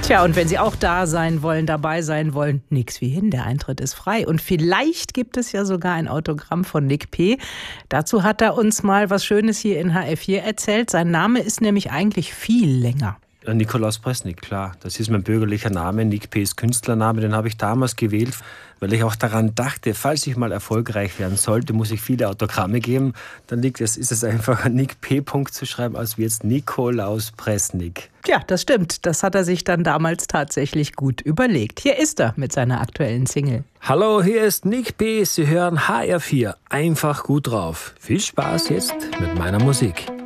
Tja, und wenn Sie auch da sein wollen, dabei sein wollen, nix wie hin, der Eintritt ist frei. Und vielleicht gibt es ja sogar ein Autogramm von Nick P. Dazu hat er uns mal was Schönes hier in HR4 erzählt. Sein Name ist nämlich eigentlich viel länger. Nikolaus Presnick, klar. Das ist mein bürgerlicher Name. Nick P. ist Künstlername. Den habe ich damals gewählt, weil ich auch daran dachte, falls ich mal erfolgreich werden sollte, muss ich viele Autogramme geben. Dann ist es einfacher, Nick P. zu schreiben, als wie jetzt Nikolaus Presnick. Ja, das stimmt. Das hat er sich dann damals tatsächlich gut überlegt. Hier ist er mit seiner aktuellen Single. Hallo, hier ist Nick P. Sie hören HR4. Einfach gut drauf. Viel Spaß jetzt mit meiner Musik.